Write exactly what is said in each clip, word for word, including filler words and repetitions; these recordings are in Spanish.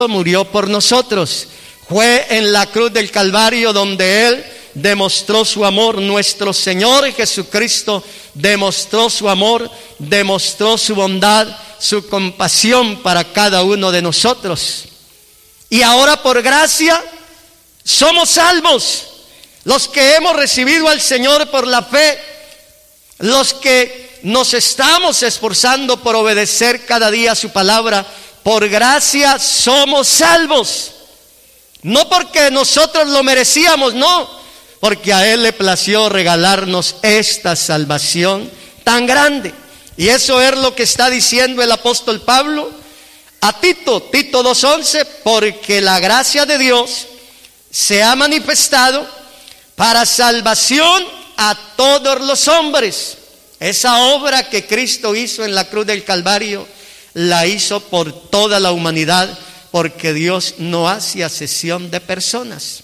murió por nosotros. Fue en la cruz del Calvario donde Él demostró su amor. Nuestro Señor Jesucristo demostró su amor, demostró su bondad, su compasión para cada uno de nosotros. Y ahora por gracia somos salvos. Los que hemos recibido al Señor por la fe, los que nos estamos esforzando por obedecer cada día su palabra, por gracia somos salvos. No porque nosotros lo merecíamos, no, porque a Él le plació regalarnos esta salvación tan grande. Y eso es lo que está diciendo el apóstol Pablo a Tito, Tito dos once, porque la gracia de Dios se ha manifestado para salvación a todos los hombres. Esa obra que Cristo hizo en la cruz del Calvario, la hizo por toda la humanidad, porque Dios no hace acepción de personas.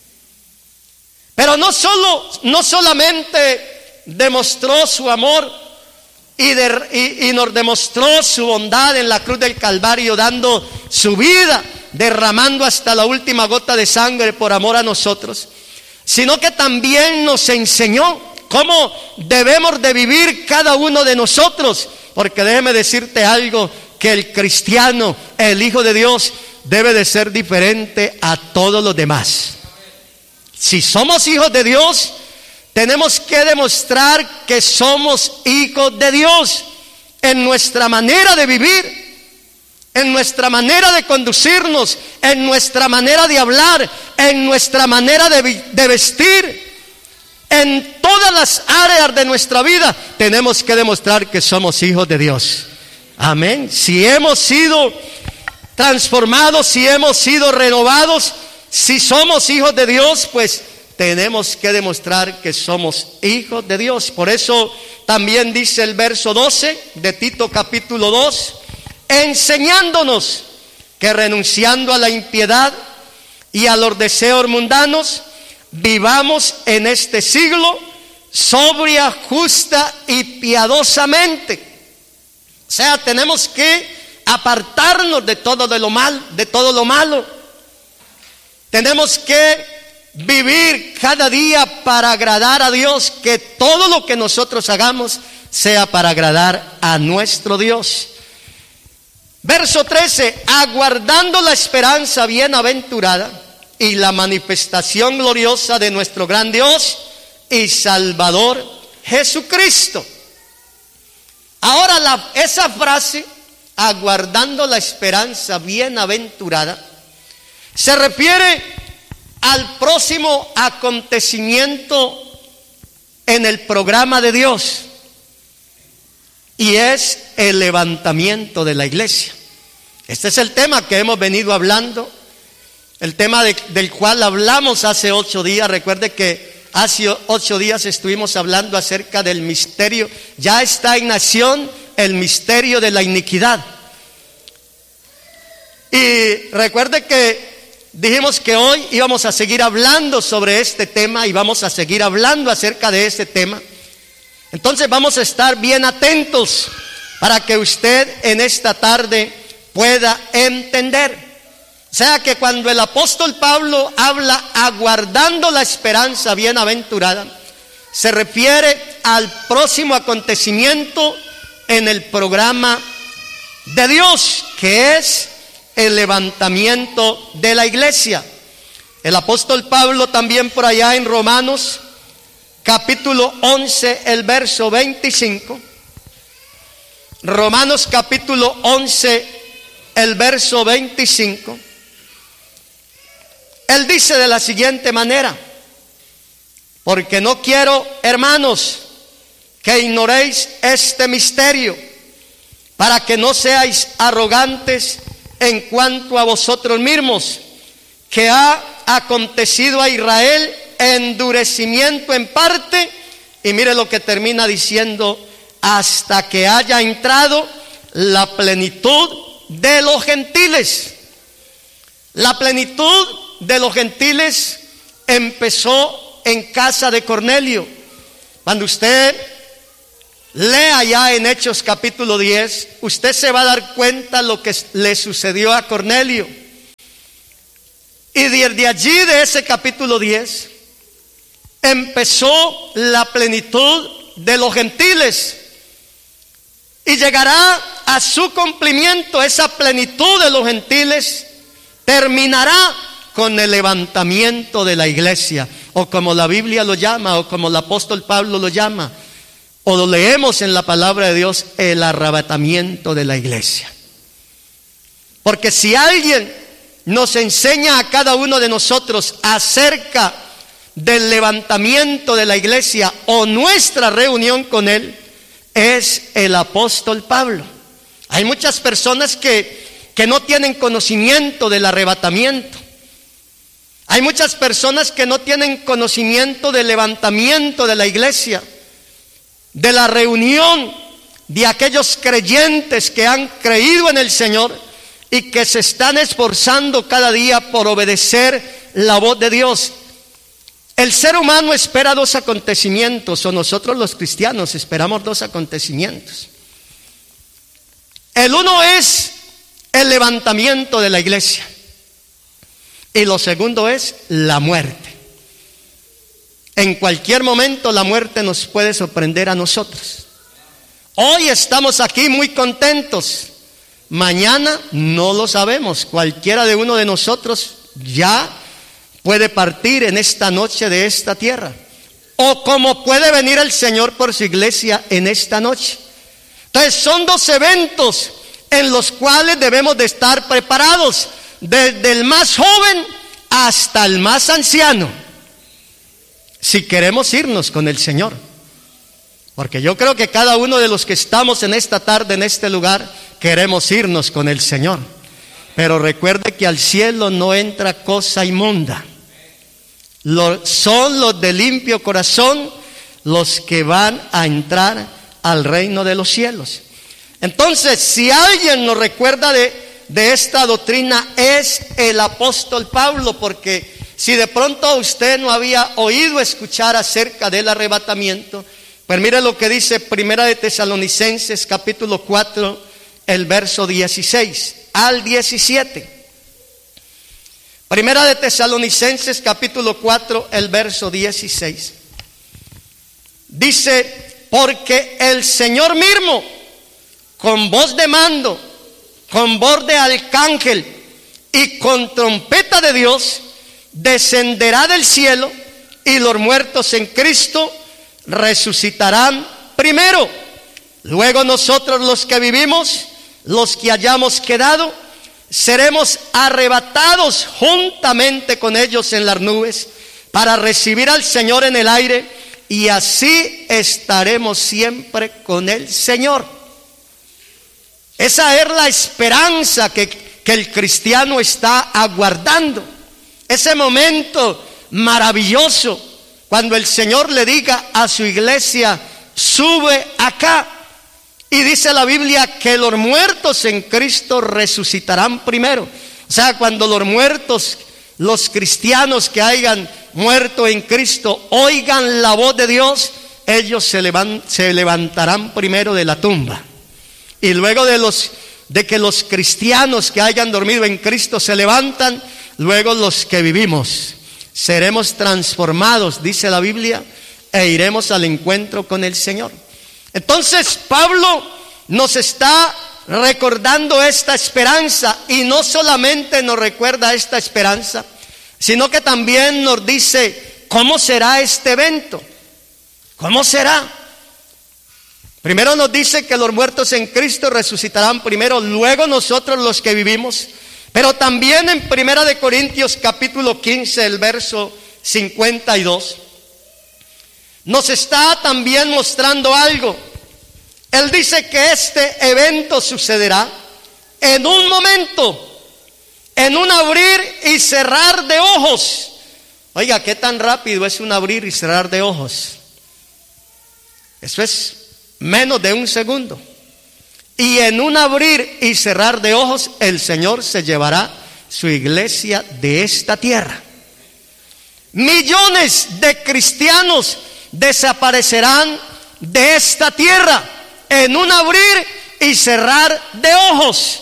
Pero no solo, no solamente demostró su amor y, de, y, y nos demostró su bondad en la cruz del Calvario, dando su vida, derramando hasta la última gota de sangre por amor a nosotros, sino que también nos enseñó cómo debemos de vivir cada uno de nosotros. Porque déjeme decirte algo, que el cristiano, el Hijo de Dios, debe de ser diferente a todos los demás. Si somos hijos de Dios, tenemos que demostrar que somos hijos de Dios en nuestra manera de vivir, en nuestra manera de conducirnos, en nuestra manera de hablar, en nuestra manera de, de vestir. En todas las áreas de nuestra vida tenemos que demostrar que somos hijos de Dios. Amén. Si hemos sido transformados, si hemos sido renovados, si somos hijos de Dios, pues tenemos que demostrar que somos hijos de Dios. Por eso también dice el verso doce de Tito capítulo dos, enseñándonos que renunciando a la impiedad y a los deseos mundanos, vivamos en este siglo sobria, justa y piadosamente. O sea, tenemos que apartarnos de todo de lo mal, de todo lo malo. Tenemos que vivir cada día para agradar a Dios, que todo lo que nosotros hagamos sea para agradar a nuestro Dios. Verso trece, aguardando la esperanza bienaventurada y la manifestación gloriosa de nuestro gran Dios y Salvador Jesucristo. Ahora la, esa frase, aguardando la esperanza bienaventurada, se refiere al próximo acontecimiento en el programa de Dios, y es el levantamiento de la iglesia. Este es el tema que hemos venido hablando, el tema de, del cual hablamos hace ocho días. Recuerde que hace ocho días estuvimos hablando acerca del misterio. Ya está en acción el misterio de la iniquidad. Y recuerde que dijimos que hoy íbamos a seguir hablando sobre este tema y vamos a seguir hablando acerca de este tema. Entonces vamos a estar bien atentos para que usted en esta tarde pueda entender. O sea que cuando el apóstol Pablo habla aguardando la esperanza bienaventurada, se refiere al próximo acontecimiento en el programa de Dios, que es el levantamiento de la iglesia. El apóstol Pablo también por allá en Romanos capítulo once, el verso veinticinco. Romanos capítulo once, el verso veinticinco. Él dice de la siguiente manera: porque no quiero, hermanos, que ignoréis este misterio, para que no seáis arrogantes en cuanto a vosotros mismos, que ha acontecido a Israel endurecimiento en parte, y mire lo que termina diciendo, hasta que haya entrado la plenitud de los gentiles. La plenitud de los gentiles empezó en casa de Cornelio. Cuando usted lea ya en Hechos capítulo diez, usted se va a dar cuenta lo que le sucedió a Cornelio. Y desde allí, de ese capítulo diez, empezó la plenitud de los gentiles. Y llegará a su cumplimiento esa plenitud de los gentiles. Terminará con el levantamiento de la iglesia, o como la Biblia lo llama, o como el apóstol Pablo lo llama, o lo leemos en la palabra de Dios, el arrebatamiento de la iglesia. Porque si alguien nos enseña a cada uno de nosotros acerca del levantamiento de la iglesia o nuestra reunión con él, es el apóstol Pablo. Hay muchas personas que, que no tienen conocimiento del arrebatamiento. Hay muchas personas que no tienen conocimiento del levantamiento de la iglesia, de la reunión de aquellos creyentes que han creído en el Señor y que se están esforzando cada día por obedecer la voz de Dios. El ser humano espera dos acontecimientos, o nosotros los cristianos esperamos dos acontecimientos. El uno es el levantamiento de la iglesia, y lo segundo es la muerte. En cualquier momento la muerte nos puede sorprender a nosotros. Hoy estamos aquí muy contentos. Mañana no lo sabemos. Cualquiera de uno de nosotros ya puede partir en esta noche de esta tierra. O como puede venir el Señor por su iglesia en esta noche. Entonces son dos eventos en los cuales debemos de estar preparados. Desde el más joven hasta el más anciano. Si queremos irnos con el Señor. Porque yo creo que cada uno de los que estamos en esta tarde, en este lugar, queremos irnos con el Señor. Pero recuerde que al cielo no entra cosa inmunda. Lo, son los de limpio corazón los que van a entrar al reino de los cielos. Entonces, si alguien nos recuerda de, de esta doctrina, es el apóstol Pablo, porque si de pronto usted no había oído escuchar acerca del arrebatamiento, pues mire lo que dice Primera de Tesalonicenses capítulo cuatro, el verso dieciséis al diecisiete. Primera de Tesalonicenses capítulo cuatro, el verso dieciséis. Dice: porque el Señor mismo, con voz de mando, con voz de arcángel y con trompeta de Dios, descenderá del cielo, y los muertos en Cristo resucitarán primero. Luego nosotros los que vivimos, los que hayamos quedado, seremos arrebatados juntamente con ellos en las nubes para recibir al Señor en el aire, y así estaremos siempre con el Señor. Esa es la esperanza que, que el cristiano está aguardando. Ese momento maravilloso cuando el Señor le diga a su iglesia: sube acá. Y dice la Biblia que los muertos en Cristo resucitarán primero. O sea, cuando los muertos, los cristianos que hayan muerto en Cristo, oigan la voz de Dios, ellos se, levan, se levantarán primero de la tumba. Y luego de, los, de que los cristianos que hayan dormido en Cristo se levantan, luego los que vivimos seremos transformados, dice la Biblia, e iremos al encuentro con el Señor. Entonces Pablo nos está recordando esta esperanza, y no solamente nos recuerda esta esperanza, sino que también nos dice cómo será este evento. ¿Cómo será? Primero nos dice que los muertos en Cristo resucitarán primero, luego nosotros los que vivimos. Pero también en Primera de Corintios capítulo quince, el verso cincuenta y dos, nos está también mostrando algo. Él dice que este evento sucederá en un momento, en un abrir y cerrar de ojos. Oiga, ¿qué tan rápido es un abrir y cerrar de ojos? Eso es menos de un segundo. Y en un abrir y cerrar de ojos, el Señor se llevará su iglesia de esta tierra. Millones de cristianos desaparecerán de esta tierra en un abrir y cerrar de ojos.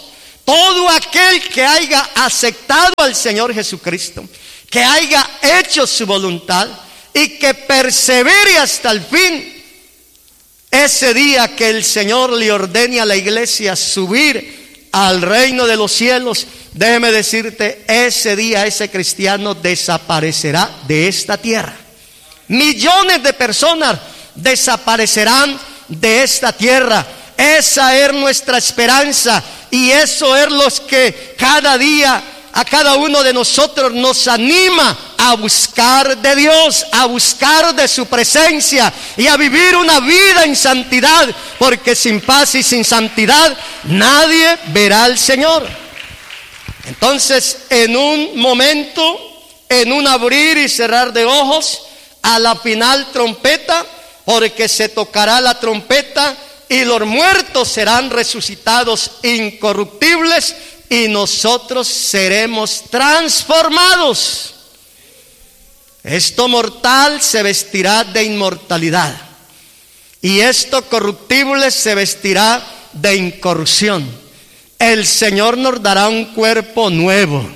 Todo aquel que haya aceptado al Señor Jesucristo, que haya hecho su voluntad y que persevere hasta el fin, ese día que el Señor le ordene a la iglesia subir al reino de los cielos, déjeme decirte, ese día ese cristiano desaparecerá de esta tierra. Millones de personas desaparecerán de esta tierra. Esa es nuestra esperanza y eso es lo que cada día a cada uno de nosotros nos anima a buscar de Dios, a buscar de su presencia y a vivir una vida en santidad, porque sin paz y sin santidad nadie verá al Señor. Entonces, en un momento, en un abrir y cerrar de ojos, a la final trompeta, porque se tocará la trompeta y los muertos serán resucitados incorruptibles y nosotros seremos transformados. Esto mortal se vestirá de inmortalidad y esto corruptible se vestirá de incorrupción. El Señor nos dará un cuerpo nuevo,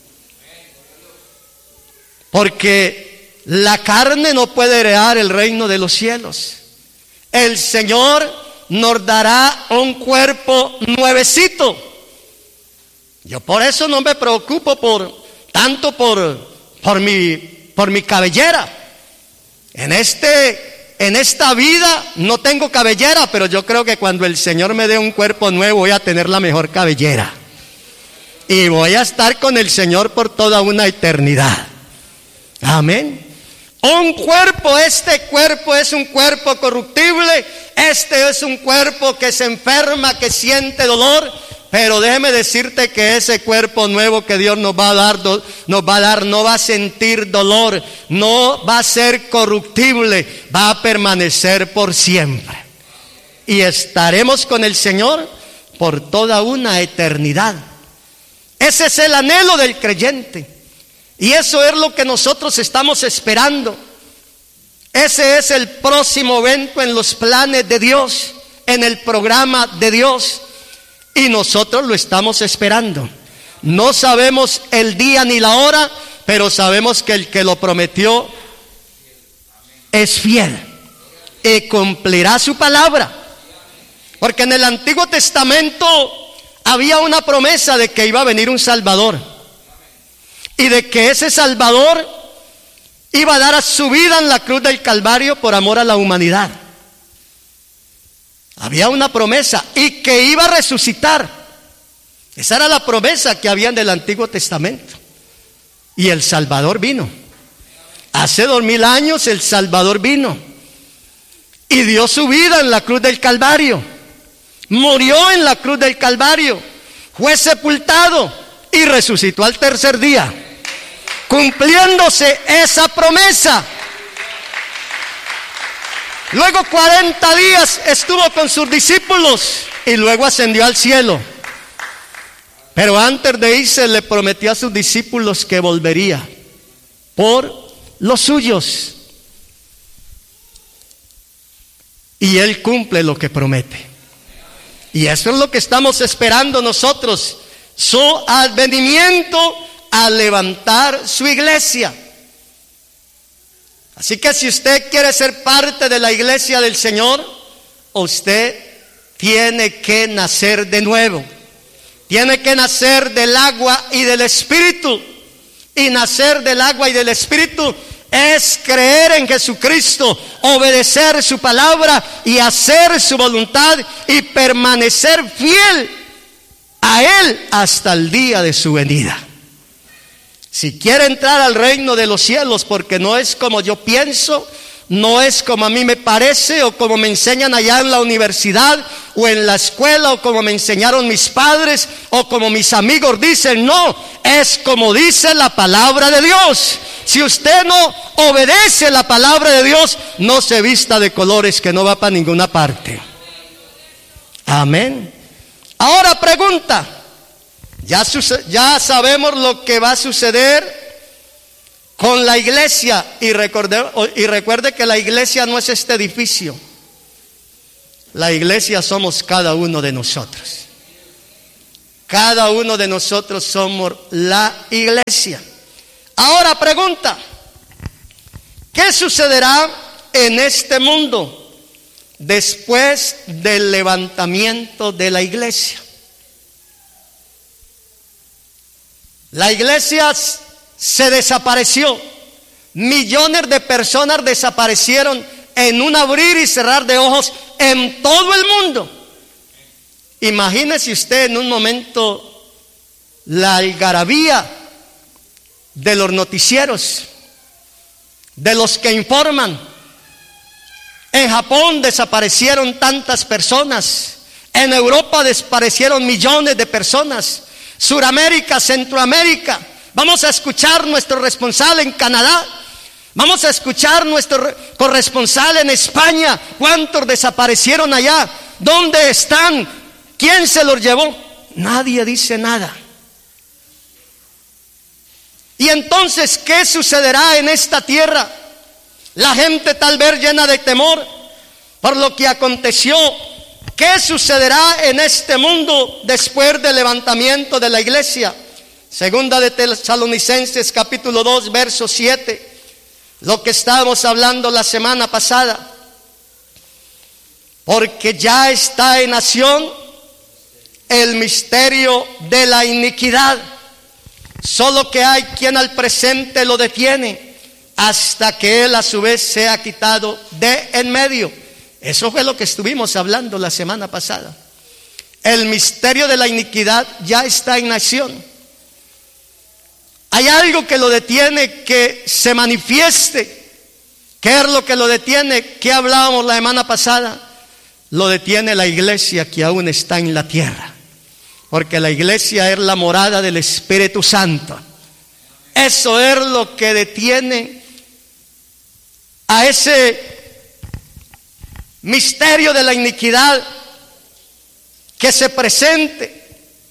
porque la carne no puede heredar el reino de los cielos. El Señor nos dará un cuerpo nuevecito. Yo por eso no me preocupo por tanto por, por mi, por mi cabellera. En este, en esta vida no tengo cabellera, pero yo creo que cuando el Señor me dé un cuerpo nuevo voy a tener la mejor cabellera. Y voy a estar con el Señor por toda una eternidad. Amén. Un cuerpo, este cuerpo es un cuerpo corruptible, este es un cuerpo que se enferma, que siente dolor, pero déjeme decirte que ese cuerpo nuevo que Dios nos va a dar, nos va a dar, no va a sentir dolor, no va a ser corruptible, va a permanecer por siempre. Y estaremos con el Señor por toda una eternidad. Ese es el anhelo del creyente. Y eso es lo que nosotros estamos esperando. Ese es el próximo evento en los planes de Dios, en el programa de Dios. Y nosotros lo estamos esperando. No sabemos el día ni la hora, pero sabemos que el que lo prometió es fiel y cumplirá su palabra. Porque en el Antiguo Testamento había una promesa de que iba a venir un Salvador. Y de que ese Salvador iba a dar a su vida en la cruz del Calvario por amor a la humanidad. Había una promesa y que iba a resucitar. Esa era la promesa que había en el Antiguo Testamento. Y el Salvador vino. Hace dos mil años el Salvador vino. Y dio su vida en la cruz del Calvario. Murió en la cruz del Calvario. Fue sepultado y resucitó al tercer día, cumpliéndose esa promesa. Luego cuarenta días estuvo con sus discípulos y luego ascendió al cielo. Pero antes de irse le prometió a sus discípulos que volvería por los suyos. Y Él cumple lo que promete. Y eso es lo que estamos esperando nosotros. Su advenimiento a levantar su iglesia. Así que si usted quiere ser parte de la iglesia del Señor, usted tiene que nacer de nuevo. Tiene que nacer del agua y del Espíritu. Y nacer del agua y del Espíritu es creer en Jesucristo, obedecer su palabra y hacer su voluntad y permanecer fiel a Él hasta el día de su venida. Si quiere entrar al reino de los cielos, porque no es como yo pienso, no es como a mí me parece, o como me enseñan allá en la universidad, o en la escuela, o como me enseñaron mis padres, o como mis amigos dicen, no, es como dice la palabra de Dios. Si usted no obedece la palabra de Dios, no se vista de colores que no va para ninguna parte. Amén. Ahora pregunta, ya, ya sabemos lo que va a suceder con la iglesia, y recuerde, y recuerde que la iglesia no es este edificio. La iglesia somos cada uno de nosotros. Cada uno de nosotros somos la iglesia. Ahora pregunta, ¿qué sucederá en este mundo después del levantamiento de la iglesia? La iglesia se desapareció. Millones de personas desaparecieron en un abrir y cerrar de ojos en todo el mundo. Imagínese usted en un momento la algarabía de los noticieros, de los que informan. En Japón desaparecieron tantas personas. En Europa desaparecieron millones de personas. Suramérica, Centroamérica. Vamos a escuchar nuestro responsable en Canadá. Vamos a escuchar nuestro corresponsal en España. ¿Cuántos desaparecieron allá? ¿Dónde están? ¿Quién se los llevó? Nadie dice nada. Y entonces, ¿qué sucederá en esta tierra? La gente tal vez llena de temor por lo que aconteció. ¿Qué sucederá en este mundo después del levantamiento de la iglesia? Segunda de Tesalonicenses capítulo dos, verso siete. Lo que estábamos hablando la semana pasada. Porque ya está en acción el misterio de la iniquidad. Solo que hay quien al presente lo detiene hasta que él a su vez sea quitado de en medio. Eso fue lo que estuvimos hablando la semana pasada. El misterio de la iniquidad ya está en acción. Hay algo que lo detiene que se manifieste. ¿Qué es lo que lo detiene? ¿Qué hablábamos la semana pasada? Lo detiene la iglesia que aún está en la tierra. Porque la iglesia es la morada del Espíritu Santo. Eso es lo que detiene a ese misterio de la iniquidad que se presente,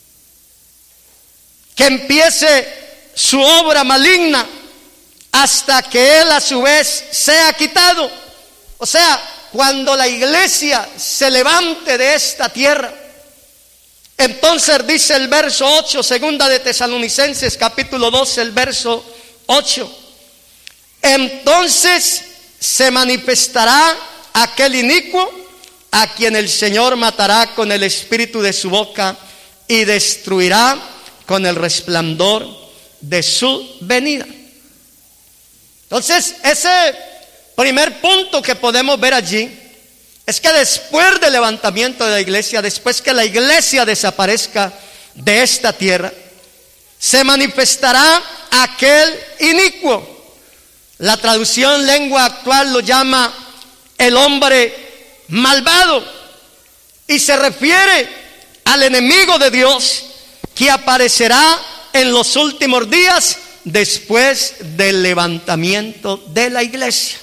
que empiece su obra maligna hasta que él a su vez sea quitado. O sea, cuando la iglesia se levante de esta tierra, entonces dice el verso ocho, segunda de Tesalonicenses capítulo doce, el verso ocho. Entonces se manifestará aquel inicuo a quien el Señor matará con el espíritu de su boca y destruirá con el resplandor de su venida. Entonces, ese primer punto que podemos ver allí es que después del levantamiento de la iglesia, después que la iglesia desaparezca de esta tierra, se manifestará aquel inicuo. La traducción lengua actual lo llama el hombre malvado y se refiere al enemigo de Dios que aparecerá en los últimos días después del levantamiento de la iglesia.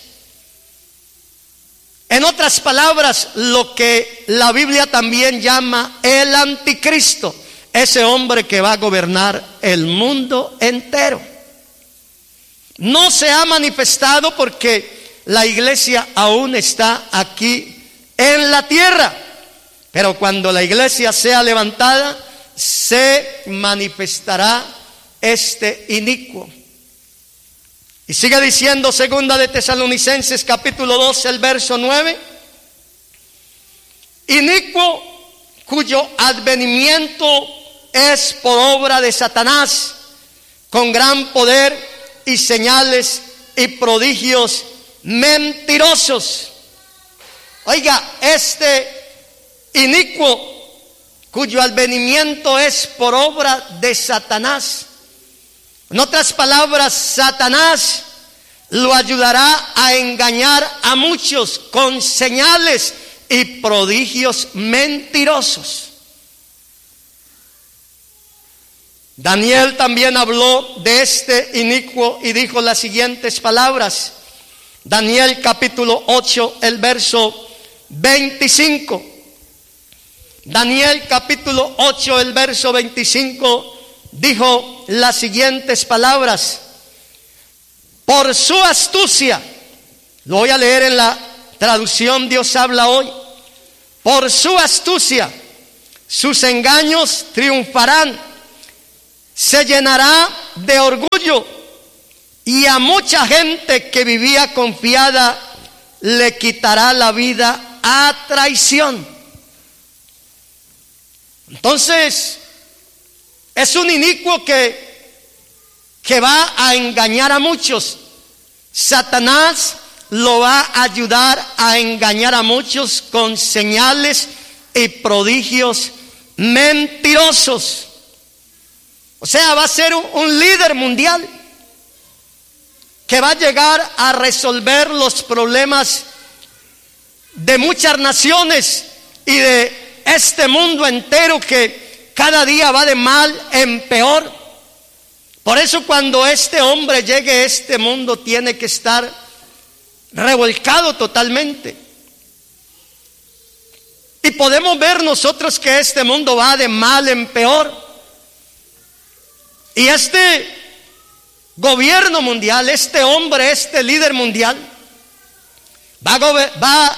En otras palabras, lo que la Biblia también llama el anticristo, ese hombre que va a gobernar el mundo entero. No se ha manifestado porque la iglesia aún está aquí en la tierra, pero cuando la iglesia sea levantada, se manifestará este inicuo. Y sigue diciendo segunda de Tesalonicenses capítulo doce, el verso nueve. Inicuo cuyo advenimiento es por obra de Satanás, con gran poder y señales y prodigios mentirosos. Oiga, este inicuo cuyo advenimiento es por obra de Satanás. En otras palabras, Satanás lo ayudará a engañar a muchos con señales y prodigios mentirosos. Daniel también habló de este inicuo y dijo las siguientes palabras. Daniel capítulo ocho, el verso veinticinco. Daniel capítulo ocho, el verso veinticinco, dijo las siguientes palabras. Por su astucia, lo voy a leer en la traducción Dios habla hoy. Por su astucia, sus engaños triunfarán, se llenará de orgullo y a mucha gente que vivía confiada le quitará la vida a traición. Entonces, es un inicuo que, que va a engañar a muchos. Satanás lo va a ayudar a engañar a muchos con señales y prodigios mentirosos. O sea, va a ser un, un líder mundial que va a llegar a resolver los problemas de muchas naciones y de este mundo entero que cada día va de mal en peor. Por eso cuando este hombre llegue a este mundo tiene que estar revolcado totalmente. Y podemos ver nosotros que este mundo va de mal en peor. Y este gobierno mundial, este hombre, este líder mundial, va a, va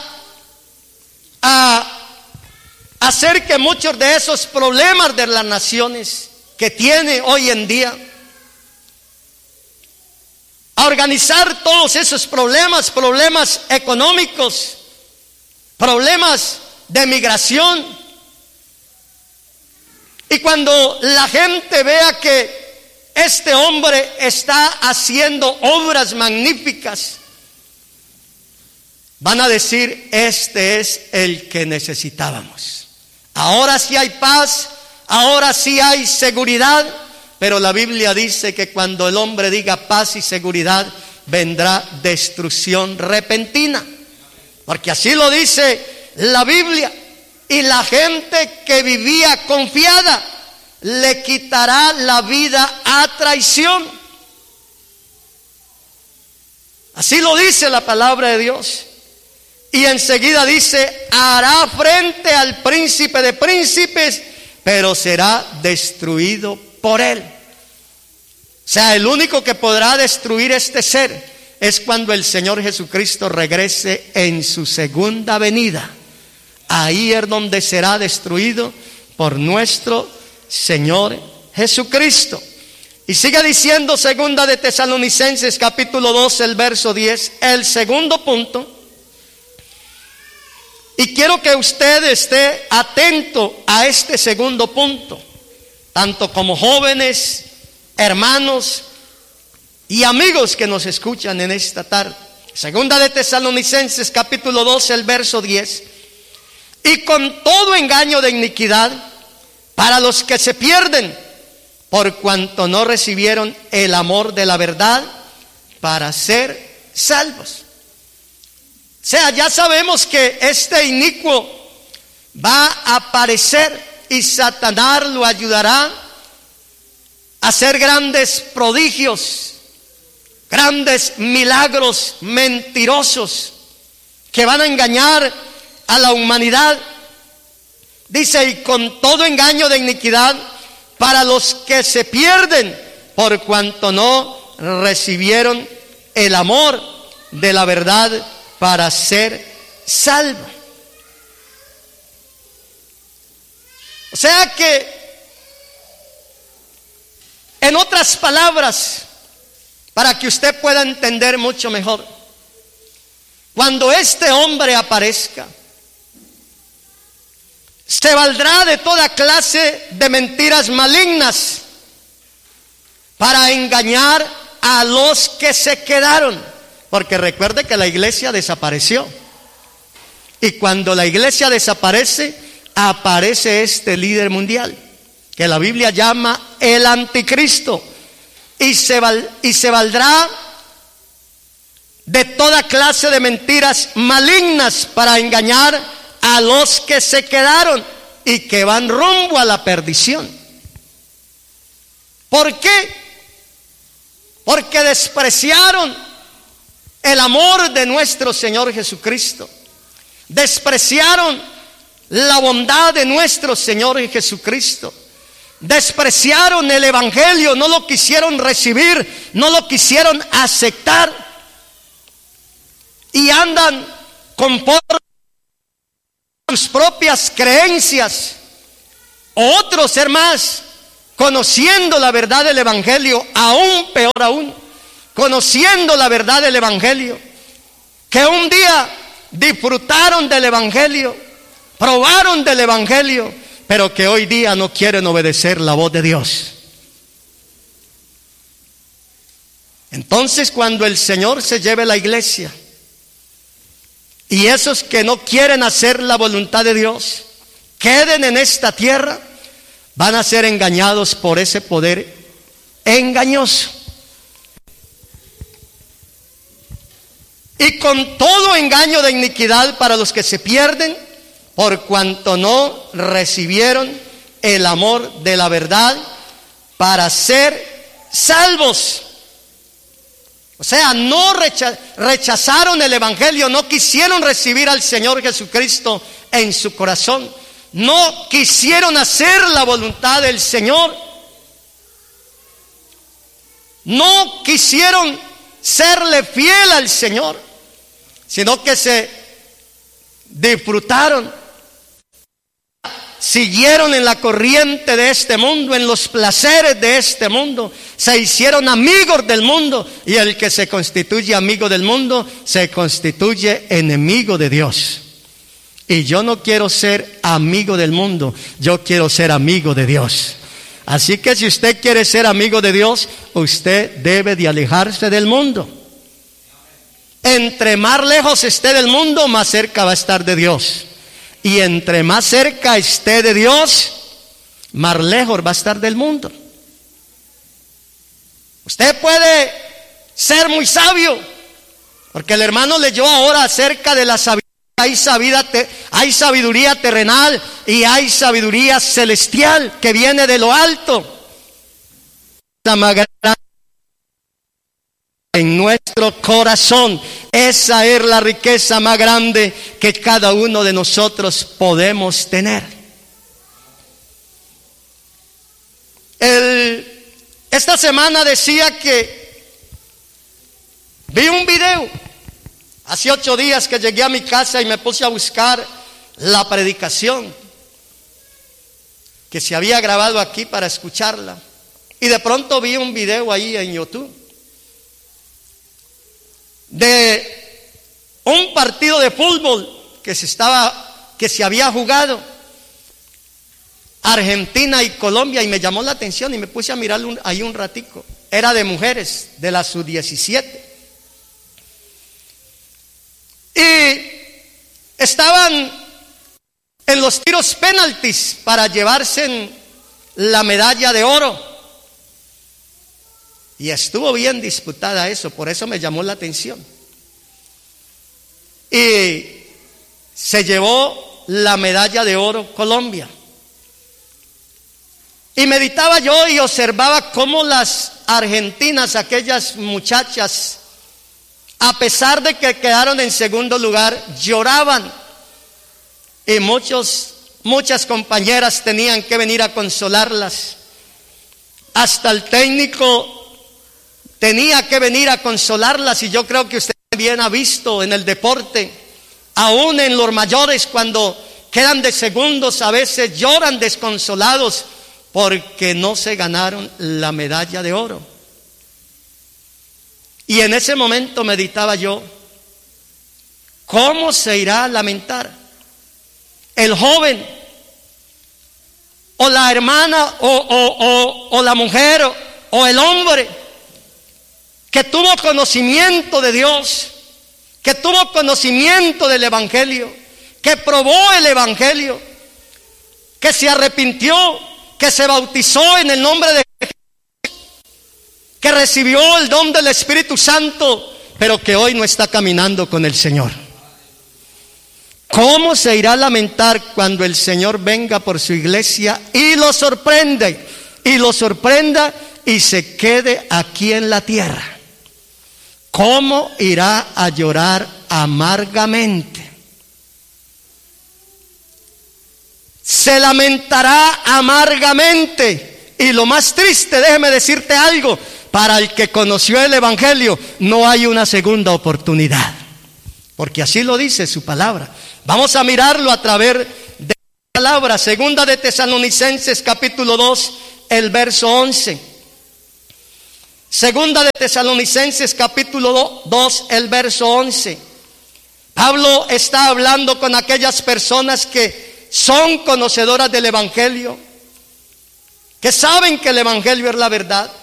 a hacer que muchos de esos problemas de las naciones que tiene hoy en día, a organizar todos esos problemas, problemas económicos, problemas de migración. Y cuando la gente vea que este hombre está haciendo obras magníficas, van a decir: este es el que necesitábamos. Ahora sí hay paz, ahora sí hay seguridad. Pero la Biblia dice que cuando el hombre diga paz y seguridad, vendrá destrucción repentina. Porque así lo dice la Biblia. Y la gente que vivía confiada le quitará la vida a traición. Así lo dice la palabra de Dios. Y enseguida dice: hará frente al príncipe de príncipes, pero será destruido por él. O sea, el único que podrá destruir este ser es cuando el Señor Jesucristo regrese en su segunda venida. Ahí es donde será destruido por nuestro Señor Jesucristo. Y sigue diciendo segunda de Tesalonicenses capítulo dos, el verso diez, el segundo punto. Y quiero que usted esté atento a este segundo punto, tanto como jóvenes, hermanos y amigos que nos escuchan en esta tarde. Segunda de Tesalonicenses capítulo dos, el verso diez. Y con todo engaño de iniquidad para los que se pierden, por cuanto no recibieron el amor de la verdad para ser salvos. O sea, ya sabemos que este inicuo va a aparecer y Satanás lo ayudará a hacer grandes prodigios, grandes milagros mentirosos que van a engañar a la humanidad. Dice: y con todo engaño de iniquidad para los que se pierden, por cuanto no recibieron el amor de la verdad para ser salvo. O sea que, en otras palabras, para que usted pueda entender mucho mejor, cuando este hombre aparezca, se valdrá de toda clase de mentiras malignas para engañar a los que se quedaron. Porque recuerde que la iglesia desapareció. Y cuando la iglesia desaparece, aparece este líder mundial, que la Biblia llama el anticristo. Y se, val, y se valdrá de toda clase de mentiras malignas para engañar a los que se quedaron y que van rumbo a la perdición. ¿Por qué? Porque despreciaron el amor de nuestro Señor Jesucristo. Despreciaron la bondad de nuestro Señor Jesucristo. Despreciaron el evangelio, no lo quisieron recibir, no lo quisieron aceptar. Y andan conforme a sus propias creencias, Otro ser más, conociendo la verdad del Evangelio, aún peor aún, conociendo la verdad del Evangelio, que un día disfrutaron del Evangelio, probaron del Evangelio, pero que hoy día no quieren obedecer la voz de Dios. Entonces, cuando el Señor se lleve la iglesia, y esos que no quieren hacer la voluntad de Dios queden en esta tierra, van a ser engañados por ese poder engañoso. Y con todo engaño de iniquidad para los que se pierden, por cuanto no recibieron el amor de la verdad para ser salvos. O sea, no rechazaron el Evangelio, no quisieron recibir al Señor Jesucristo en su corazón, no quisieron hacer la voluntad del Señor, no quisieron serle fiel al Señor, sino que se disfrutaron, siguieron en la corriente de este mundo, en los placeres de este mundo, se hicieron amigos del mundo, y el que se constituye amigo del mundo se constituye enemigo de Dios. Y yo no quiero ser amigo del mundo, yo quiero ser amigo de Dios. Así que si usted quiere ser amigo de Dios, usted debe de alejarse del mundo. Entre más lejos esté del mundo, más cerca va a estar de Dios. Y entre más cerca esté de Dios, más lejos va a estar del mundo. Usted puede ser muy sabio, porque el hermano leyó ahora acerca de la sabiduría. Hay sabiduría, hay sabiduría terrenal y hay sabiduría celestial que viene de lo alto. La más grande en nuestro corazón. Esa es la riqueza más grande que cada uno de nosotros podemos tener. El, esta semana decía que vi un video. Hace ocho días que llegué a mi casa y me puse a buscar la predicación que se había grabado aquí para escucharla. Y de pronto vi un video ahí en YouTube de un partido de fútbol que se estaba, que se había jugado, Argentina y Colombia, y me llamó la atención y me puse a mirarlo un, ahí un ratico. Era de mujeres, de la sub diecisiete. Y estaban en los tiros penaltis para llevarse la medalla de oro. Y estuvo bien disputada eso, por eso me llamó la atención. Y se llevó la medalla de oro Colombia. Y meditaba yo y observaba cómo las argentinas, aquellas muchachas, a pesar de que quedaron en segundo lugar, lloraban. Y muchos, muchas compañeras tenían que venir a consolarlas. Hasta el técnico tenía que venir a consolarlas. Y yo creo que usted bien ha visto en el deporte, aún en los mayores, cuando quedan de segundos, a veces lloran desconsolados porque no se ganaron la medalla de oro. Y en ese momento meditaba yo, ¿cómo se irá a lamentar el joven o la hermana o, o, o, o la mujer o, o el hombre que tuvo conocimiento de Dios, que tuvo conocimiento del Evangelio, que probó el Evangelio, que se arrepintió, que se bautizó en el nombre de Jesús, que recibió el don del Espíritu Santo, pero que hoy no está caminando con el Señor? ¿Cómo se irá a lamentar cuando el Señor venga por su iglesia y lo sorprende, y lo sorprenda y se quede aquí en la tierra? ¿Cómo irá a llorar amargamente? Se lamentará amargamente. Y lo más triste, déjeme decirte algo, para el que conoció el Evangelio no hay una segunda oportunidad, porque así lo dice su palabra. Vamos a mirarlo a través de palabra. Segunda de Tesalonicenses capítulo dos, el verso once. Segunda de Tesalonicenses capítulo dos, el verso once. Pablo está hablando con aquellas personas que son conocedoras del evangelio, que saben que el evangelio es la verdad,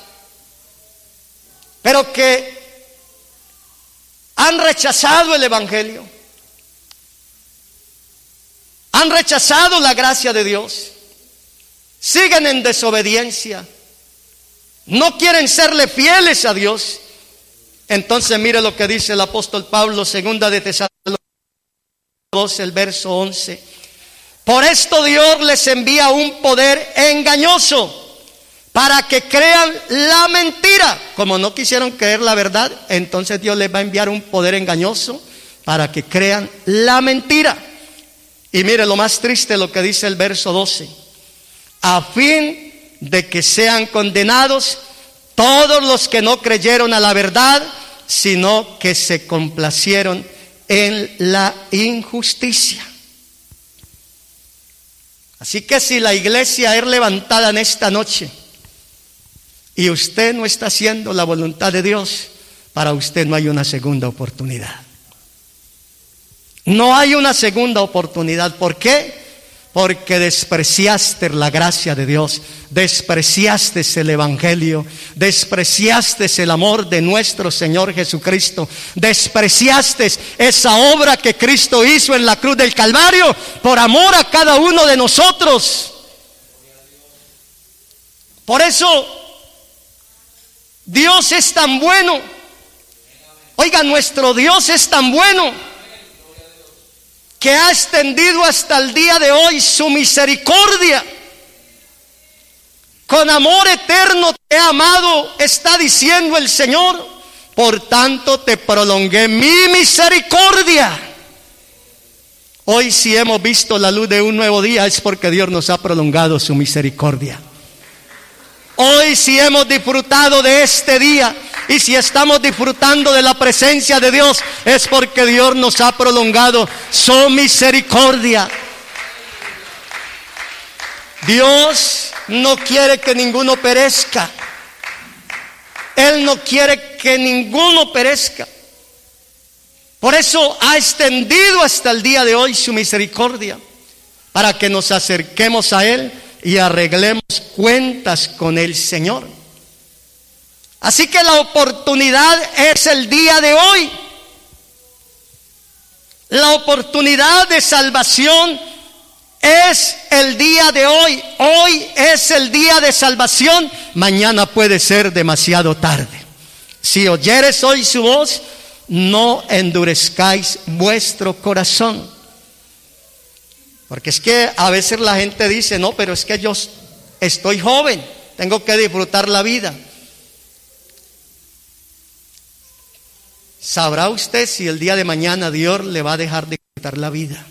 pero que han rechazado el evangelio, han rechazado la gracia de Dios, siguen en desobediencia, no quieren serle fieles a Dios. Entonces mire lo que dice el apóstol Pablo, segunda de Tesalonicenses dos, el verso once. Por esto Dios les envía un poder engañoso para que crean la mentira. Como no quisieron creer la verdad, entonces Dios les va a enviar un poder engañoso para que crean la mentira. Y mire lo más triste, lo que dice el verso doce. A fin de que sean condenados todos los que no creyeron a la verdad, sino que se complacieron en la injusticia. Así que si la iglesia es levantada en esta noche y usted no está haciendo la voluntad de Dios, para usted no hay una segunda oportunidad. No hay una segunda oportunidad. ¿Por qué? Porque despreciaste la gracia de Dios, despreciaste el evangelio, despreciaste el amor de nuestro Señor Jesucristo, despreciaste esa obra que Cristo hizo en la cruz del Calvario por amor a cada uno de nosotros. Por eso Dios es tan bueno. Oiga, nuestro Dios es tan bueno que ha extendido hasta el día de hoy su misericordia. Con amor eterno te he amado, está diciendo el Señor. Por tanto te prolongué mi misericordia. Hoy si hemos visto la luz de un nuevo día es porque Dios nos ha prolongado su misericordia. Hoy si hemos disfrutado de este día y si estamos disfrutando de la presencia de Dios es porque Dios nos ha prolongado su misericordia. Dios no quiere que ninguno perezca. Él no quiere que ninguno perezca. Por eso ha extendido hasta el día de hoy su misericordia, para que nos acerquemos a Él y arreglemos cuentas con el Señor. Así que la oportunidad es el día de hoy. La oportunidad de salvación es el día de hoy. Hoy es el día de salvación. Mañana puede ser demasiado tarde. Si oyeres hoy su voz, no endurezcáis vuestro corazón. Porque es que a veces la gente dice, no, pero es que yo estoy joven, tengo que disfrutar la vida. ¿Sabrá usted si el día de mañana Dios le va a dejar disfrutar la vida?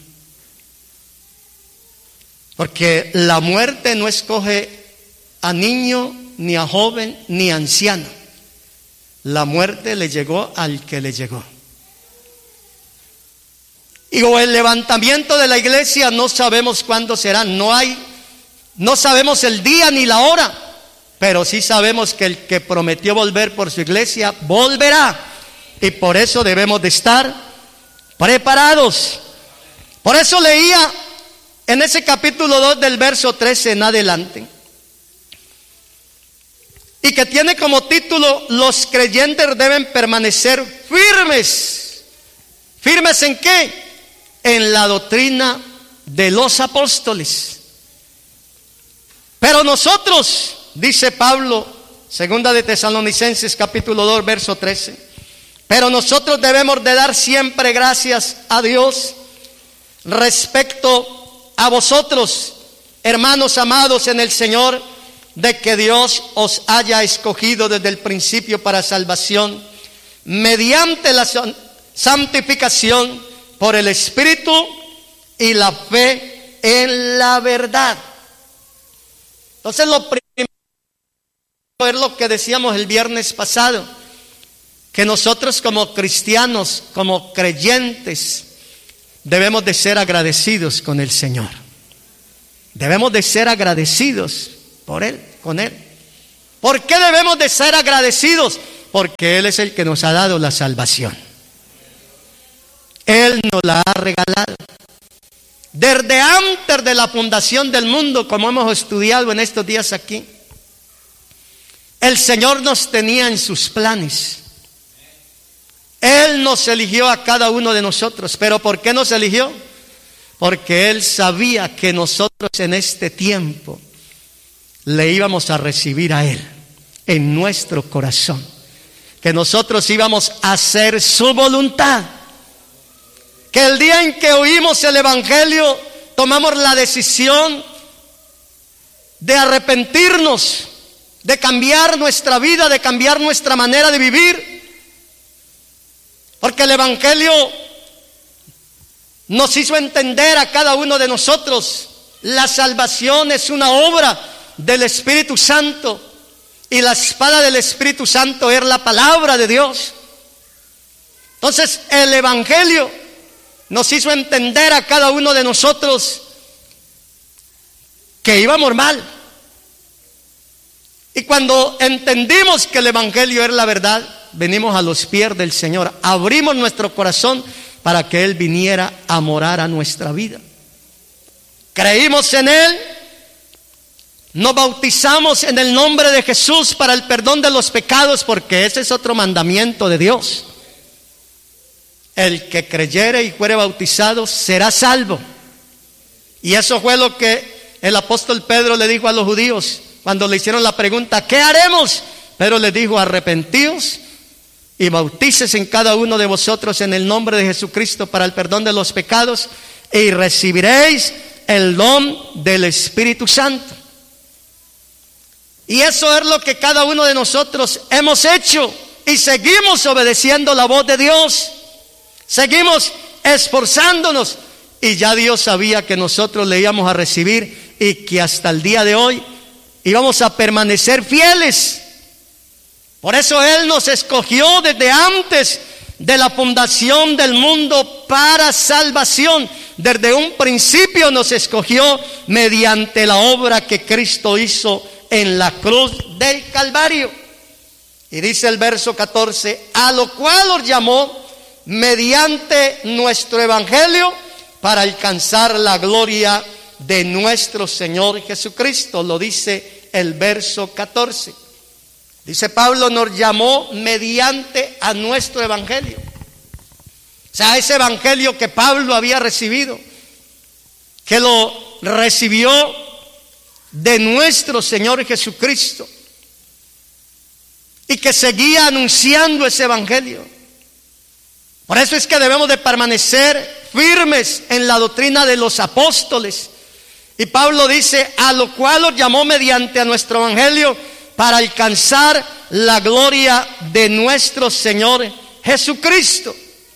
Porque la muerte no escoge a niño, ni a joven, ni a anciano. La muerte le llegó al que le llegó. Y o el levantamiento de la iglesia no sabemos cuándo será. No hay, no sabemos el día ni la hora, pero sí sabemos que el que prometió volver por su iglesia volverá. Y por eso debemos de estar preparados. Por eso leía en ese capítulo dos del verso trece en adelante, y que tiene como título: los creyentes deben permanecer firmes. ¿Firmes en qué? En la doctrina de los apóstoles. Pero nosotros, dice Pablo, segunda de Tesalonicenses capítulo dos verso trece, pero nosotros debemos de dar siempre gracias a Dios respecto a vosotros, hermanos amados en el Señor, de que Dios os haya escogido desde el principio para salvación, mediante la santificación por el Espíritu y la fe en la verdad. Entonces lo primero es lo que decíamos el viernes pasado, que nosotros como cristianos, como creyentes, debemos de ser agradecidos con el Señor. Debemos de ser agradecidos por Él, con Él. ¿Por qué debemos de ser agradecidos? Porque Él es el que nos ha dado la salvación. Él nos la ha regalado. Desde antes de la fundación del mundo, como hemos estudiado en estos días aquí, el Señor nos tenía en sus planes. Él nos eligió a cada uno de nosotros. ¿Pero por qué nos eligió? Porque Él sabía que nosotros en este tiempo le íbamos a recibir a Él en nuestro corazón, que nosotros íbamos a hacer su voluntad, que el día en que oímos el Evangelio tomamos la decisión de arrepentirnos, de cambiar nuestra vida, de cambiar nuestra manera de vivir, porque el Evangelio nos hizo entender a cada uno de nosotros: la salvación es una obra del Espíritu Santo, y la espada del Espíritu Santo es la palabra de Dios. Entonces el Evangelio nos hizo entender a cada uno de nosotros que íbamos mal. Y cuando entendimos que el Evangelio es la verdad, venimos a los pies del Señor, abrimos nuestro corazón para que Él viniera a morar a nuestra vida. Creímos en Él, nos bautizamos en el nombre de Jesús para el perdón de los pecados, porque ese es otro mandamiento de Dios. El que creyere y fuere bautizado será salvo. Y eso fue lo que el apóstol Pedro le dijo a los judíos cuando le hicieron la pregunta: ¿qué haremos? Pedro les dijo: arrepentíos y bautícese en cada uno de vosotros en el nombre de Jesucristo para el perdón de los pecados, y recibiréis el don del Espíritu Santo. Y eso es lo que cada uno de nosotros hemos hecho, y seguimos obedeciendo la voz de Dios, seguimos esforzándonos, y ya Dios sabía que nosotros le íbamos a recibir y que hasta el día de hoy íbamos a permanecer fieles. Por eso Él nos escogió desde antes de la fundación del mundo para salvación. Desde un principio nos escogió mediante la obra que Cristo hizo en la cruz del Calvario. Y dice el verso catorce: a lo cual os llamó mediante nuestro evangelio para alcanzar la gloria de nuestro Señor Jesucristo. Lo dice el verso catorce. Dice Pablo: nos llamó mediante a nuestro evangelio. O sea, ese evangelio que Pablo había recibido, que lo recibió de nuestro Señor Jesucristo, y que seguía anunciando ese evangelio. Por eso es que debemos de permanecer firmes en la doctrina de los apóstoles. Y Pablo dice: a lo cual os llamó mediante a nuestro evangelio para alcanzar la gloria de nuestro Señor Jesucristo.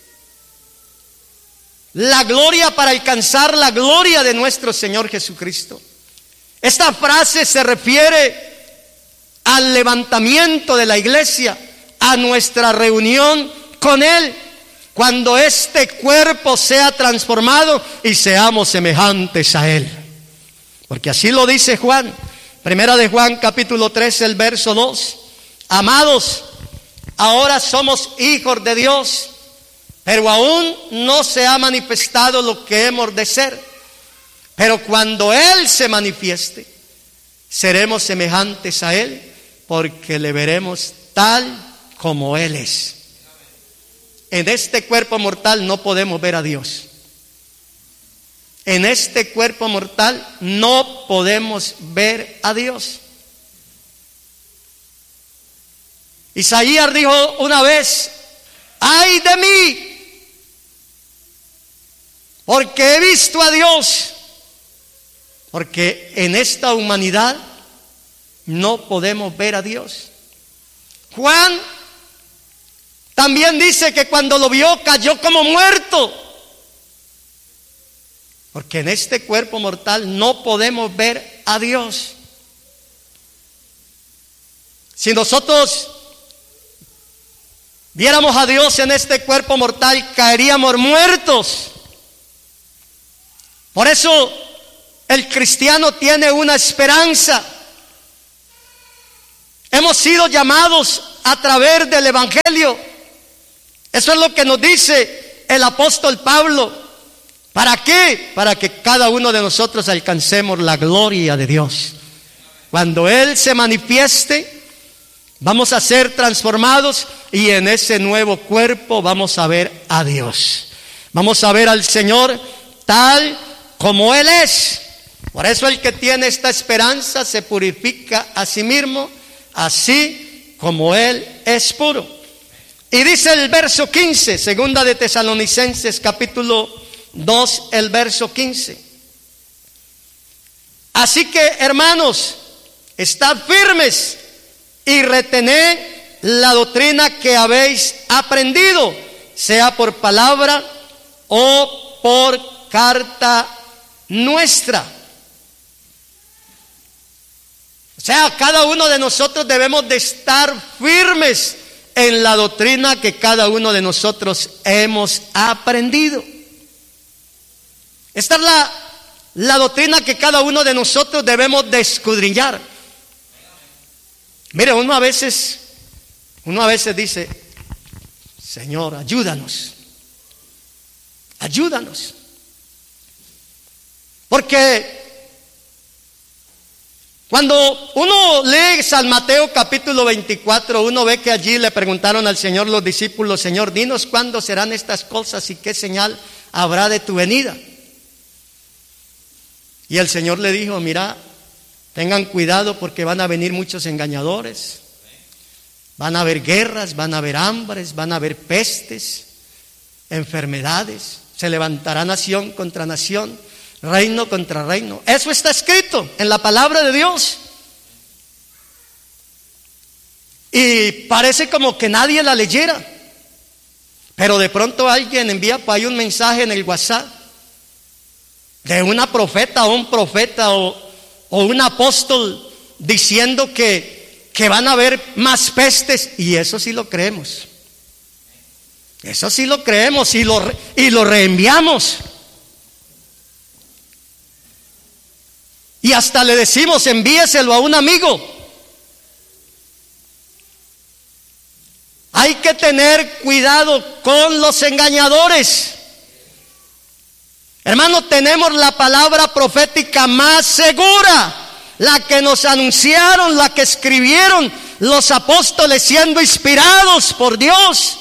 La gloria, para alcanzar la gloria de nuestro Señor Jesucristo. Esta frase se refiere al levantamiento de la iglesia, a nuestra reunión con Él, cuando este cuerpo sea transformado y seamos semejantes a Él. Porque así lo dice Juan, primera de Juan capítulo tres, el verso dos. Amados, ahora somos hijos de Dios, pero aún no se ha manifestado lo que hemos de ser. Pero cuando Él se manifieste, seremos semejantes a Él, porque le veremos tal como Él es. En este cuerpo mortal no podemos ver a Dios. En este cuerpo mortal no podemos ver a Dios. Isaías dijo una vez: ¡ay de mí! Porque he visto a Dios. Porque en esta humanidad no podemos ver a Dios. Juan también dice que cuando lo vio cayó como muerto. Porque en este cuerpo mortal no podemos ver a Dios. Si nosotros viéramos a Dios en este cuerpo mortal, caeríamos muertos. Por eso El cristiano tiene una esperanza. Hemos sido llamados a través del Evangelio. Eso es lo que nos dice el apóstol Pablo. ¿Para qué? Para que cada uno de nosotros alcancemos la gloria de Dios. Cuando Él se manifieste, vamos a ser transformados y en ese nuevo cuerpo vamos a ver a Dios. Vamos a ver al Señor tal como Él es. Por eso el que tiene esta esperanza se purifica a sí mismo, así como Él es puro. Y dice el verso quince, segunda de Tesalonicenses capítulo dos, el verso quince. Así que, hermanos, estad firmes y retened la doctrina que habéis aprendido, sea por palabra o por carta nuestra. O sea, cada uno de nosotros debemos de estar firmes en la doctrina que cada uno de nosotros hemos aprendido. Esta es la, la doctrina que cada uno de nosotros debemos de escudriñar. Mire, uno a veces, uno a veces dice, Señor, ayúdanos, ayúdanos. Porque cuando uno lee San Mateo capítulo veinticuatro, uno ve que allí le preguntaron al Señor los discípulos, Señor, dinos cuándo serán estas cosas y qué señal habrá de tu venida. Y el Señor le dijo, mira, tengan cuidado porque van a venir muchos engañadores, van a haber guerras, van a haber hambres, van a haber pestes, enfermedades, se levantará nación contra nación, reino contra reino. Eso está escrito en la palabra de Dios. Y parece como que nadie la leyera. Pero de pronto alguien envía por ahí un mensaje en el WhatsApp de una profeta o un profeta o, o un apóstol diciendo que, que van a haber más pestes. Y eso sí lo creemos. Eso sí lo creemos y lo, y lo reenviamos. Y hasta le decimos, envíeselo a un amigo. Hay que tener cuidado con los engañadores. Hermanos, tenemos la palabra profética más segura, la que nos anunciaron, la que escribieron los apóstoles siendo inspirados por Dios.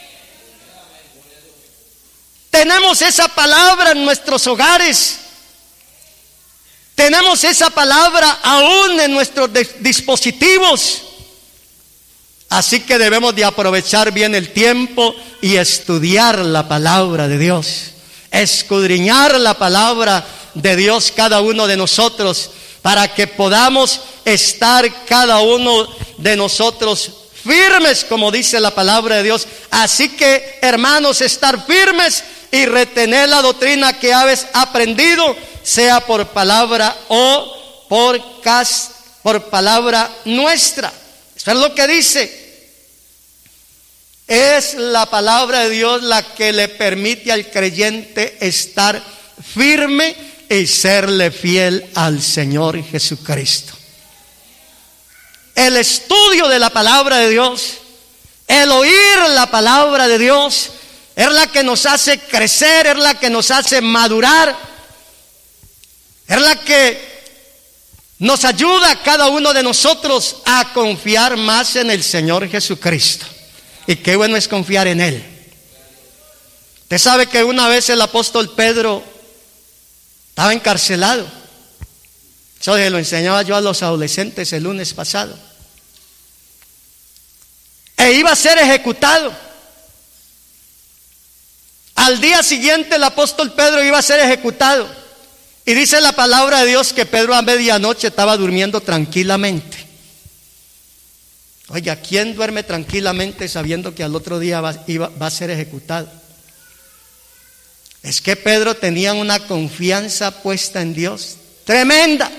Tenemos esa palabra en nuestros hogares. Tenemos esa palabra aún en nuestros dispositivos. Así que debemos de aprovechar bien el tiempo y estudiar la palabra de Dios. Escudriñar la palabra de Dios cada uno de nosotros, para que podamos estar cada uno de nosotros firmes, como dice la palabra de Dios. Así que, hermanos, estar firmes y retener la doctrina que habéis aprendido, sea por palabra o por, cas, por palabra nuestra. Eso es lo que dice. Es la palabra de Dios la que le permite al creyente estar firme y serle fiel al Señor Jesucristo. El estudio de la palabra de Dios, el oír la palabra de Dios, es la que nos hace crecer, es la que nos hace madurar, es la que nos ayuda a cada uno de nosotros a confiar más en el Señor Jesucristo. Y qué bueno es confiar en Él. Usted sabe que una vez el apóstol Pedro estaba encarcelado. Eso se lo enseñaba yo a los adolescentes el lunes pasado. E iba a ser ejecutado. Al día siguiente el apóstol Pedro iba a ser ejecutado. Y dice la palabra de Dios que Pedro a medianoche estaba durmiendo tranquilamente. Oiga, ¿quién duerme tranquilamente sabiendo que al otro día va, iba, va a ser ejecutado? Es que Pedro tenía una confianza puesta en Dios tremenda.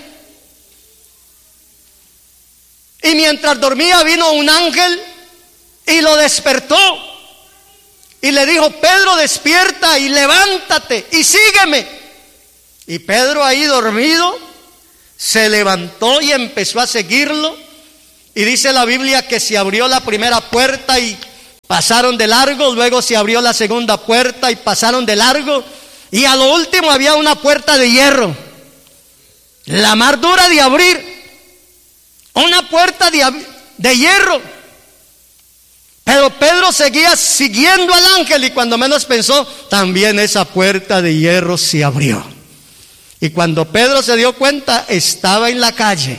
Y mientras dormía vino un ángel y lo despertó. Y le dijo, Pedro, despierta y levántate y sígueme. Y Pedro, ahí dormido, se levantó y empezó a seguirlo. Y dice la Biblia que se abrió la primera puerta y pasaron de largo. Luego se abrió la segunda puerta y pasaron de largo. Y a lo último había una puerta de hierro, la más dura de abrir. Una puerta de, de hierro. Pero Pedro seguía siguiendo al ángel, y cuando menos pensó, también esa puerta de hierro se abrió. Y cuando Pedro se dio cuenta, estaba en la calle.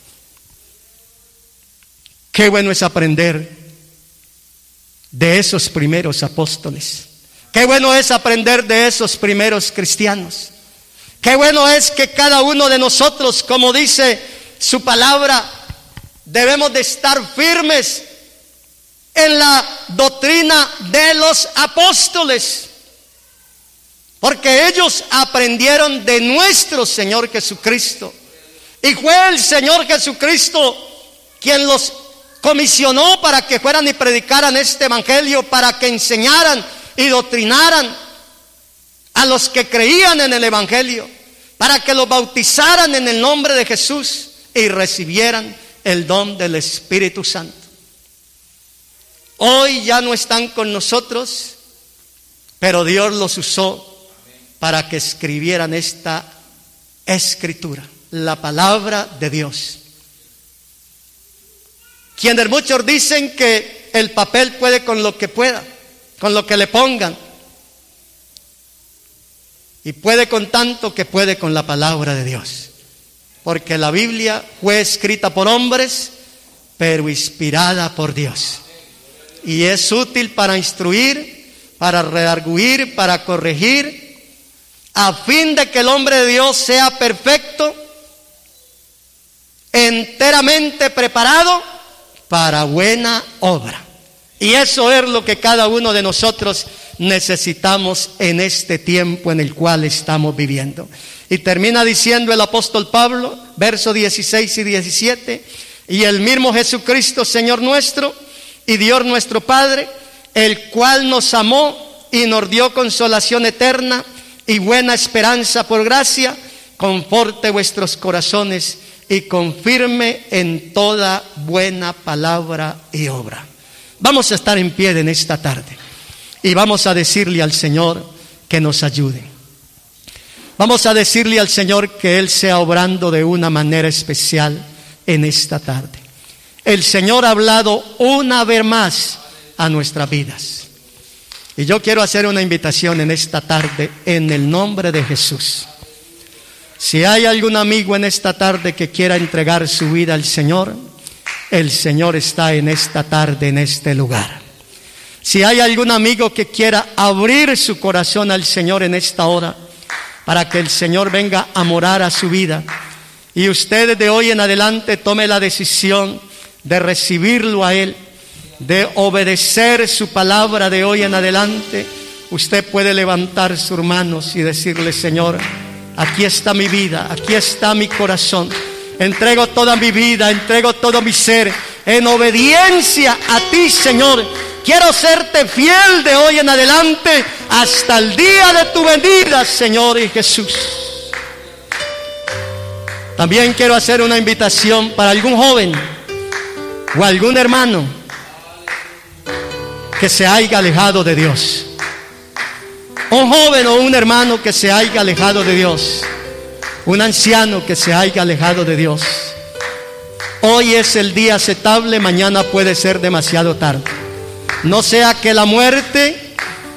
Qué bueno es aprender de esos primeros apóstoles. Qué bueno es aprender de esos primeros cristianos. Qué bueno es que cada uno de nosotros, como dice su palabra, debemos de estar firmes en la doctrina de los apóstoles, porque ellos aprendieron de nuestro Señor Jesucristo, y fue el Señor Jesucristo quien los comisionó para que fueran y predicaran este evangelio, para que enseñaran y doctrinaran a los que creían en el evangelio, para que los bautizaran en el nombre de Jesús y recibieran el don del Espíritu Santo. Hoy ya no están con nosotros, pero Dios los usó para que escribieran esta escritura, la palabra de Dios. Quienes muchos dicen que el papel puede con lo que pueda, con lo que le pongan, y puede con tanto que puede con la palabra de Dios, porque la Biblia fue escrita por hombres, pero inspirada por Dios, y es útil para instruir, para redarguir, para corregir, a fin de que el hombre de Dios sea perfecto, enteramente preparado para buena obra. Y eso es lo que cada uno de nosotros necesitamos en este tiempo en el cual estamos viviendo. Y termina diciendo el apóstol Pablo, versos dieciséis y diecisiete, y el mismo Jesucristo, Señor nuestro, y Dios nuestro Padre, el cual nos amó y nos dio consolación eterna y buena esperanza por gracia, conforte vuestros corazones y confirme en toda buena palabra y obra. Vamos a estar en pie en esta tarde y vamos a decirle al Señor que nos ayude. Vamos a decirle al Señor que Él sea obrando de una manera especial en esta tarde. El Señor ha hablado una vez más a nuestras vidas. Y yo quiero hacer una invitación en esta tarde en el nombre de Jesús. Si hay algún amigo en esta tarde que quiera entregar su vida al Señor, el Señor está en esta tarde, en este lugar. Si hay algún amigo que quiera abrir su corazón al Señor en esta hora, para que el Señor venga a morar a su vida, y usted de hoy en adelante tome la decisión de recibirlo a Él, de obedecer su palabra de hoy en adelante, usted puede levantar sus manos y decirle: Señor, aquí está mi vida, aquí está mi corazón, entrego toda mi vida, entrego todo mi ser en obediencia a ti, Señor. Quiero serte fiel de hoy en adelante hasta el día de tu venida, Señor y Jesús. También quiero hacer una invitación para algún joven o algún hermano que se haya alejado de Dios. Un joven o un hermano que se haya alejado de Dios. Un anciano que se haya alejado de Dios. Hoy es el día aceptable, mañana puede ser demasiado tarde. No sea que la muerte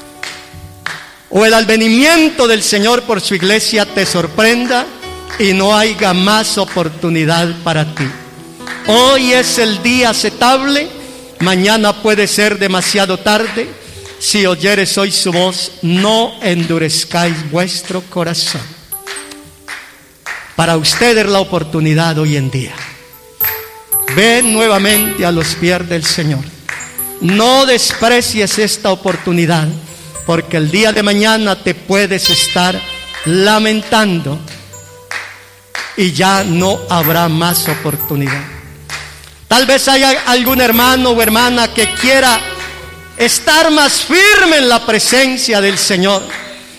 o el advenimiento del Señor por su iglesia te sorprenda y no haya más oportunidad para ti. Hoy es el día aceptable, mañana puede ser demasiado tarde. Si oyeres hoy su voz, no endurezcáis vuestro corazón. Para ustedes la oportunidad hoy en día. Ven nuevamente a los pies del Señor. No desprecies esta oportunidad, porque el día de mañana te puedes estar lamentando y ya no habrá más oportunidad. Tal vez haya algún hermano o hermana que quiera estar más firme en la presencia del Señor,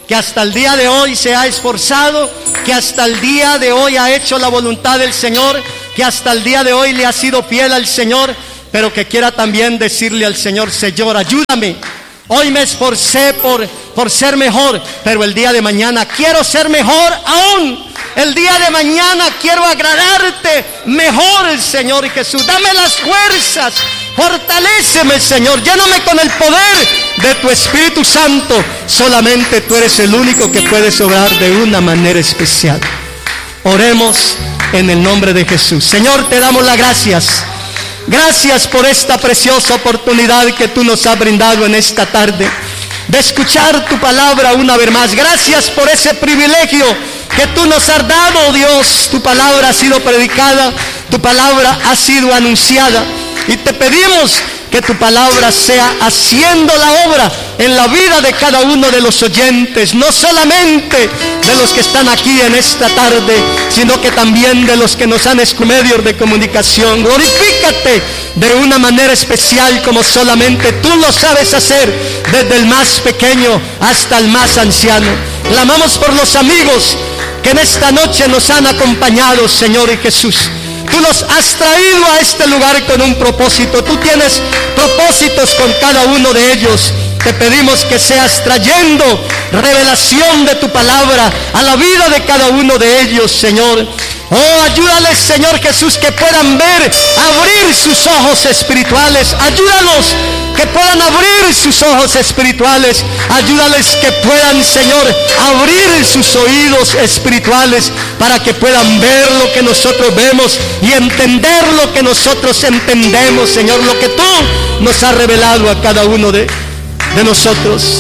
que hasta el día de hoy se ha esforzado, que hasta el día de hoy ha hecho la voluntad del Señor, que hasta el día de hoy le ha sido fiel al Señor, pero que quiera también decirle al Señor: Señor, ayúdame. Hoy me esforcé por, por ser mejor, pero el día de mañana quiero ser mejor aún. El día de mañana quiero agradarte mejor, Señor Jesús. Dame las fuerzas, fortaléceme, Señor. Lléname con el poder de tu Espíritu Santo. Solamente tú eres el único que puedes obrar de una manera especial. Oremos en el nombre de Jesús. Señor, te damos las gracias. Gracias por esta preciosa oportunidad que tú nos has brindado en esta tarde de escuchar tu palabra una vez más. Gracias por ese privilegio que tú nos has dado, Dios. Tu palabra ha sido predicada, tu palabra ha sido anunciada, y te pedimos que tu palabra sea haciendo la obra en la vida de cada uno de los oyentes, no solamente de los que están aquí en esta tarde, sino que también de los que nos han escuchado medios de comunicación. Glorifícate de una manera especial, como solamente tú lo sabes hacer, desde el más pequeño hasta el más anciano. Clamamos por los amigos que en esta noche nos han acompañado, Señor y Jesús. Tú los has traído a este lugar con un propósito. Tú tienes propósitos con cada uno de ellos. Te pedimos que seas trayendo revelación de tu palabra a la vida de cada uno de ellos, Señor. Oh, ayúdales, Señor Jesús, que puedan ver, abrir sus ojos espirituales. Ayúdalos que puedan abrir sus ojos espirituales. Ayúdales que puedan, Señor, abrir sus oídos espirituales para que puedan ver lo que nosotros vemos y entender lo que nosotros entendemos, Señor, lo que tú nos has revelado a cada uno de, de nosotros.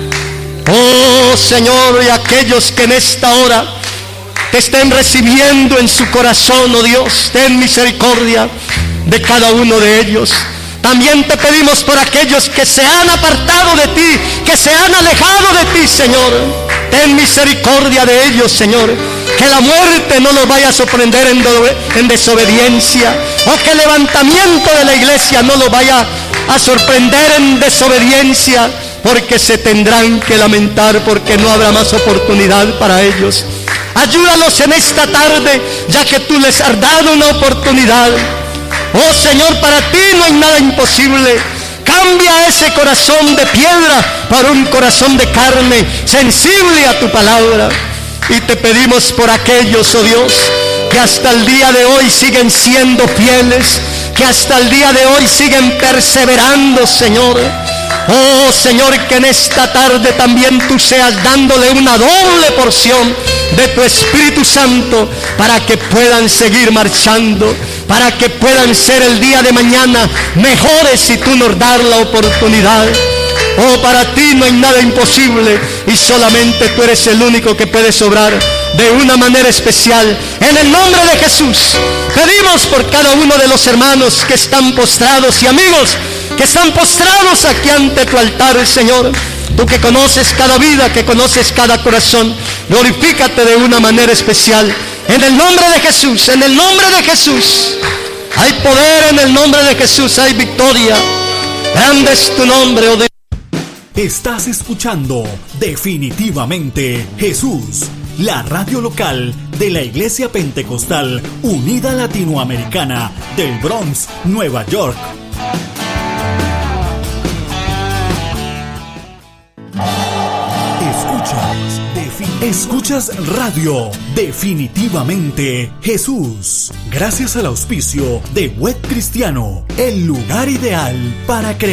Oh, Señor, y aquellos que en esta hora te estén recibiendo en su corazón, oh Dios, ten misericordia de cada uno de ellos. También te pedimos por aquellos que se han apartado de ti, que se han alejado de ti, Señor. Ten misericordia de ellos, Señor. Que la muerte no los vaya a sorprender en, en desobediencia, o que el levantamiento de la iglesia no los vaya a sorprender en desobediencia, porque se tendrán que lamentar, porque no habrá más oportunidad para ellos. Ayúdalos en esta tarde, ya que tú les has dado una oportunidad. Oh Señor, para ti no hay nada imposible. Cambia ese corazón de piedra por un corazón de carne, sensible a tu palabra. Y te pedimos por aquellos, oh Dios, que hasta el día de hoy siguen siendo fieles, que hasta el día de hoy siguen perseverando, Señor. Oh Señor, que en esta tarde también tú seas dándole una doble porción de tu Espíritu Santo, para que puedan seguir marchando, para que puedan ser el día de mañana mejores si tú nos das la oportunidad. Oh, para ti no hay nada imposible, y solamente tú eres el único que puedes obrar de una manera especial. En el nombre de Jesús pedimos por cada uno de los hermanos que están postrados y amigos que están postrados aquí ante tu altar, Señor. Tú que conoces cada vida, que conoces cada corazón, glorifícate de una manera especial. En el nombre de Jesús, en el nombre de Jesús. Hay poder en el nombre de Jesús, hay victoria. Grande es tu nombre, oh Dios. Estás escuchando Definitivamente Jesús, la radio local de la Iglesia Pentecostal Unida Latinoamericana del Bronx, Nueva York. Escuchas Radio Definitivamente Jesús, gracias al auspicio de Web Cristiano, el lugar ideal para creer.